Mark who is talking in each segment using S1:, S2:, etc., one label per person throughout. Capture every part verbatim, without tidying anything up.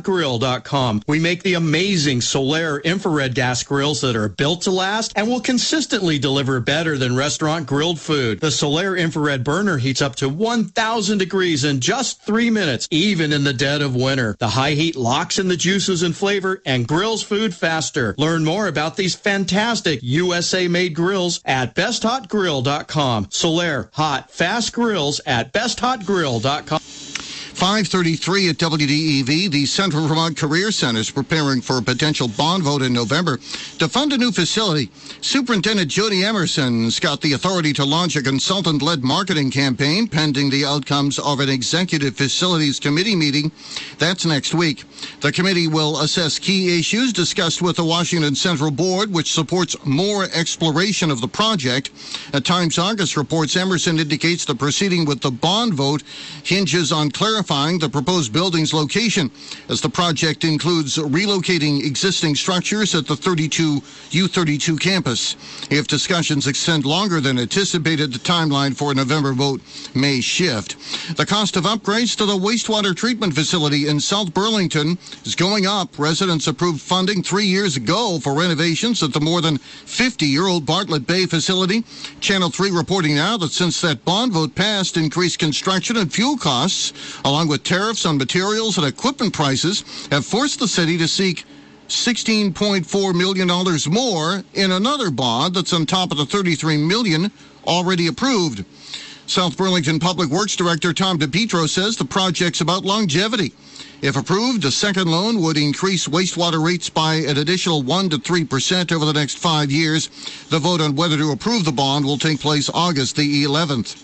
S1: grill dot com. We make the amazing Solaire infrared gas grills that are built to last and will consistently deliver better than restaurant grilled food. The Solaire infrared burner heats up to one thousand degrees in just three minutes, even in the dead of winter. The high heat locks in the juices and flavor and grills food faster. Learn more about these fantastic U S A-made grills at best hot grill dot com. Solaire hot, fast grills at best hot grill dot com.
S2: five thirty-three at W D E V. The Central Vermont Career Center is preparing for a potential bond vote in November to fund a new facility. Superintendent Jody Emerson's got the authority to launch a consultant-led marketing campaign pending the outcomes of an executive facilities committee meeting. That's next week. The committee will assess key issues discussed with the Washington Central Board, which supports more exploration of the project. At Times Argus reports Emerson indicates the proceeding with the bond vote hinges on clarifying the proposed building's location, as the project includes relocating existing structures at the thirty-two U thirty-two campus. If discussions extend longer than anticipated, the timeline for a November vote may shift. The cost of upgrades to the wastewater treatment facility in South Burlington is going up. Residents approved funding three years ago for renovations at the more than fifty-year-old Bartlett Bay facility. Channel three reporting now that since that bond vote passed, increased construction and fuel costs, along with tariffs on materials and equipment prices, have forced the city to seek sixteen point four million dollars more in another bond that's on top of the thirty-three million dollars already approved. South Burlington Public Works Director Tom DePietro says the project's about longevity. If approved, a second loan would increase wastewater rates by an additional one to three percent over the next five years. The vote on whether to approve the bond will take place August the eleventh.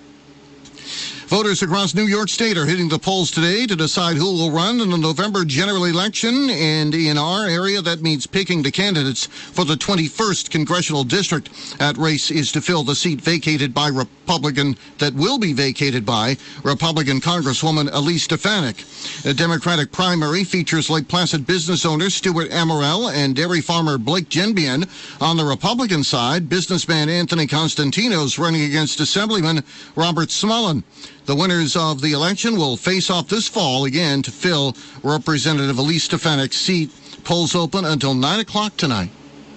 S2: Voters across New York State are hitting the polls today to decide who will run in the November general election. And in our area, that means picking the candidates for the twenty-first congressional district. That race is to fill the seat vacated by Republican, that will be vacated by Republican Congresswoman Elise Stefanik. The Democratic primary features Lake Placid business owner Stuart Amorel and dairy farmer Blake Genbian. On the Republican side, businessman Anthony Constantino's running against Assemblyman Robert Smullen. The winners of the election will face off this fall again to fill Representative Elise Stefanik's seat. Polls open until nine o'clock tonight.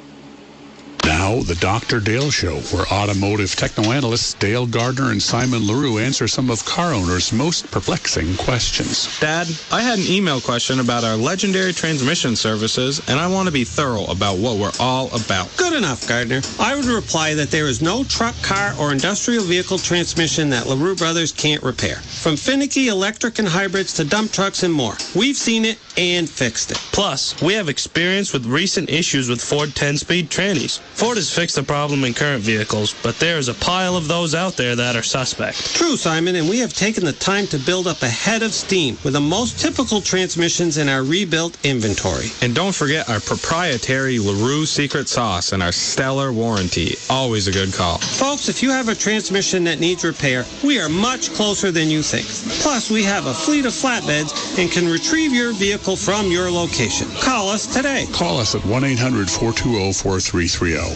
S3: Now, the Doctor Dale Show, where automotive techno-analysts Dale Gardner and Simon LaRue answer some of car owners' most perplexing questions.
S4: Dad, I had an email question about our legendary transmission services, and I want to be thorough about what we're all about.
S5: Good enough, Gardner. I would reply that there is no truck, car, or industrial vehicle transmission that LaRue Brothers can't repair. From finicky electric and hybrids to dump trucks and more. We've seen it and fixed it.
S6: Plus, we have experience with recent issues with Ford ten-speed trannies. Ford has fixed the problem in current vehicles, but there is a pile of those out there that are suspect.
S5: True, Simon, and we have taken the time to build up a head of steam with the most typical transmissions in our rebuilt inventory.
S4: And don't forget our proprietary LaRue secret sauce and our stellar warranty. Always a good call.
S5: Folks, if you have a transmission that needs repair, we are much closer than you think. Plus, we have a fleet of flatbeds and can retrieve your vehicle from your location. Call us today.
S3: Call us at one eight hundred four two zero four three three zero.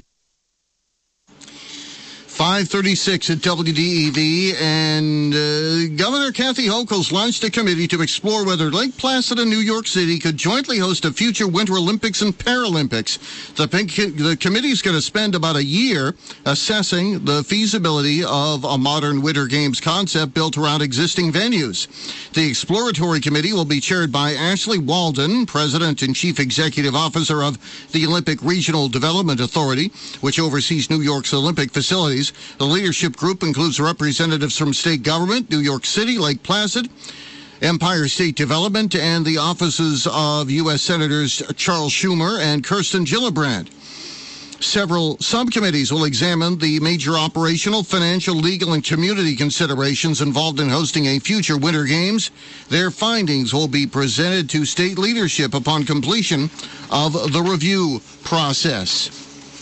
S2: five thirty-six at W D E V, and uh, Governor Kathy Hochul's launched a committee to explore whether Lake Placid and New York City could jointly host a future Winter Olympics and Paralympics. The, the committee is going to spend about a year assessing the feasibility of a modern Winter Games concept built around existing venues. The exploratory committee will be chaired by Ashley Walden, President and Chief Executive Officer of the Olympic Regional Development Authority, which oversees New York's Olympic facilities. The leadership group includes representatives from state government, New York City, Lake Placid, Empire State Development, and the offices of U S Senators Charles Schumer and Kirsten Gillibrand. Several subcommittees will examine the major operational, financial, legal, and community considerations involved in hosting a future Winter Games. Their findings will be presented to state leadership upon completion of the review process.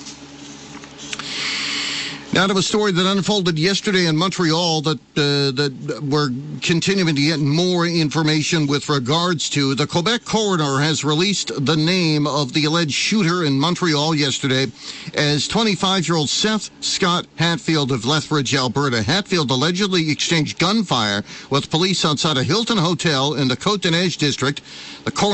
S2: Now to a story that unfolded yesterday in Montreal that uh, that we're continuing to get more information with regards to. The Quebec coroner has released the name of the alleged shooter in Montreal yesterday as twenty-five-year-old Seth Scott Hatfield of Lethbridge, Alberta. Hatfield allegedly exchanged gunfire with police outside a Hilton Hotel in the Côte-des-Neiges district. The coroner